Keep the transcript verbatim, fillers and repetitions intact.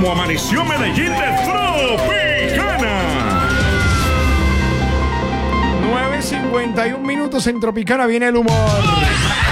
como amaneció Medellín de Tropicana. nueve cincuenta y un minutos en Tropicana viene el humor.